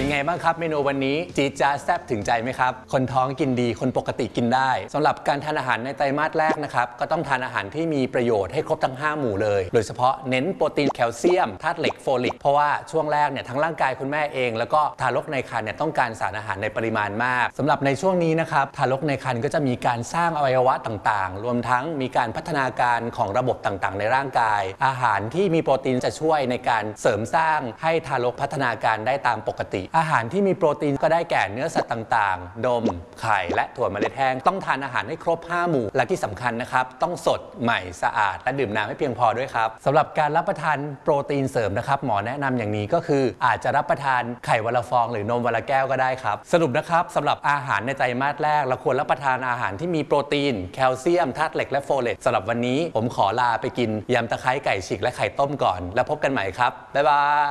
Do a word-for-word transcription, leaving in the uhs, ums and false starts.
เป็นไงบ้างครับเมนูวันนี้จี๊ดจ๊าดแซ่บถึงใจไหมครับคนท้องกินดีคนปกติกินได้สำหรับการทานอาหารในไตรมาสแรกนะครับก็ต้องทานอาหารที่มีประโยชน์ให้ครบทั้งห้าหมู่เลยโดยเฉพาะเน้นโปรตีนแคลเซียมธาตุเหล็กโฟลิกเพราะว่าช่วงแรกเนี่ยทั้งร่างกายคุณแม่เองแล้วก็ทารกในครรภ์เนี่ยต้องการสารอาหารในปริมาณมากสำหรับในช่วงนี้นะครับทารกในครรภ์ก็จะมีการสร้างอวัยวะต่างๆรวมทั้งมีการพัฒนาการของระบบต่างๆในร่างกายอาหารที่มีโปรตีนจะช่วยในการเสริมสร้างให้ทารกพัฒนาการได้ตามปกติอาหารที่มีโปรตีนก็ได้แก่เนื้อสัตว์ต่างๆนมไข่และถั่วเมล็ดแห้งต้องทานอาหารให้ครบห้าหมู่และที่สำคัญนะครับต้องสดใหม่สะอาดและดื่มน้ำให้เพียงพอด้วยครับสำหรับการรับประทานโปรตีนเสริมนะครับหมอแนะนำอย่างนี้ก็คืออาจจะรับประทานไข่วันละฟองหรือนมวันละแก้วก็ได้ครับสรุปนะครับสำหรับอาหารในไตรมาสแรกเราควรรับประทานอาหารที่มีโปรตีนแคลเซียมธาตุเหล็กและโฟเลตสำหรับวันนี้ผมขอลาไปกินยำตะไคร้ไก่ฉีกและไข่ต้มก่อนแล้วพบกันใหม่ครับบ๊ายบาย